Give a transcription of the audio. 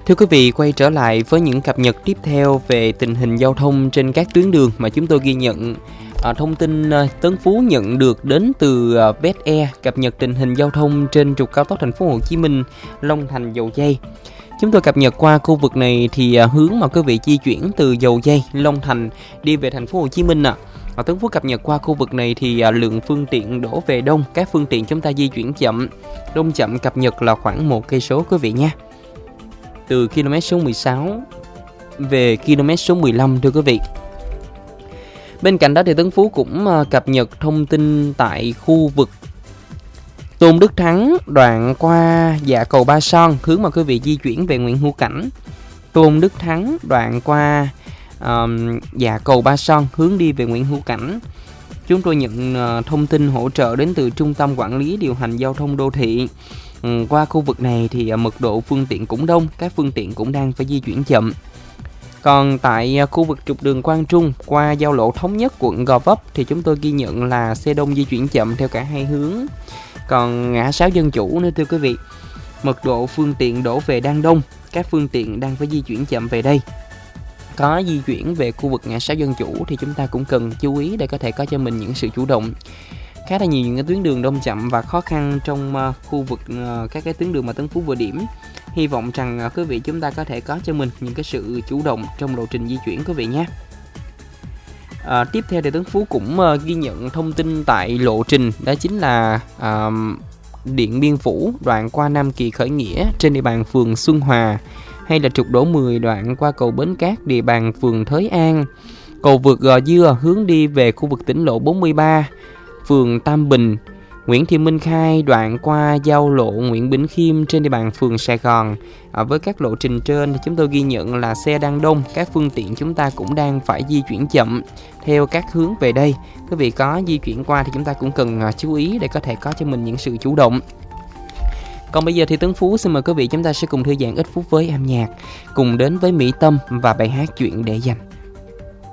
Thưa quý vị, quay trở lại với những cập nhật tiếp theo về tình hình giao thông trên các tuyến đường mà chúng tôi ghi nhận. Thông tin Tấn Phú nhận được đến từ VSE cập nhật tình hình giao thông trên trục cao tốc Thành phố Hồ Chí Minh Long Thành Dầu Giây. Chúng tôi cập nhật qua khu vực này thì hướng mà quý vị di chuyển từ Dầu Giây, Long Thành đi về Thành phố Hồ Chí Minh Tấn Phú cập nhật qua khu vực này thì lượng phương tiện đổ về đông, các phương tiện chúng ta di chuyển chậm, đông chậm cập nhật là khoảng 1 cây số quý vị nha. Từ km số 16 về km số 15 thưa quý vị. Bên cạnh đó thì Tấn Phú cũng cập nhật thông tin tại khu vực Tôn Đức Thắng đoạn qua dạ cầu Ba Son, hướng mà quý vị di chuyển về Nguyễn Hữu Cảnh. Tôn Đức Thắng đoạn qua dạ cầu Ba Son, hướng đi về Nguyễn Hữu Cảnh. Chúng tôi nhận thông tin hỗ trợ đến từ Trung tâm Quản lý Điều hành Giao thông Đô thị. Qua khu vực này thì mật độ phương tiện cũng đông, các phương tiện cũng đang phải di chuyển chậm. Còn tại khu vực trục đường Quang Trung qua giao lộ Thống Nhất quận Gò Vấp thì chúng tôi ghi nhận là xe đông di chuyển chậm theo cả hai hướng. Còn ngã 6 Dân Chủ nữa thưa quý vị, mật độ phương tiện đổ về đang đông, các phương tiện đang phải di chuyển chậm về đây. Có di chuyển về khu vực ngã 6 Dân Chủ thì chúng ta cũng cần chú ý để có thể có cho mình những sự chủ động. Khá là nhiều những cái tuyến đường đông chậm và khó khăn trong khu vực các cái tuyến đường mà Tấn Phú vừa điểm. Hy vọng rằng quý vị chúng ta có thể có cho mình những cái sự chủ động trong lộ trình di chuyển quý vị nhé. Tiếp theo thì Tấn Phú cũng ghi nhận thông tin tại lộ trình, đó chính là Điện Biên Phủ đoạn qua Nam Kỳ Khởi Nghĩa trên địa bàn phường Xuân Hòa, hay là trục Đỗ 10 đoạn qua cầu Bến Cát địa bàn phường Thới An, cầu vượt Gò Dưa hướng đi về khu vực tỉnh lộ 43 phường Tam Bình, Nguyễn Thị Minh Khai đoạn qua giao lộ Nguyễn Bỉnh Khiêm trên địa bàn phường Sài Gòn. Với các lộ trình trên thì chúng tôi ghi nhận là xe đang đông, các phương tiện chúng ta cũng đang phải di chuyển chậm theo các hướng về đây. Quý vị có di chuyển qua thì chúng ta cũng cần chú ý để có thể có cho mình những sự chủ động. Còn bây giờ thì Tấn Phú xin mời quý vị chúng ta sẽ cùng thư giãn ít phút với âm nhạc, cùng đến với Mỹ Tâm và bài hát Chuyện Để Dành.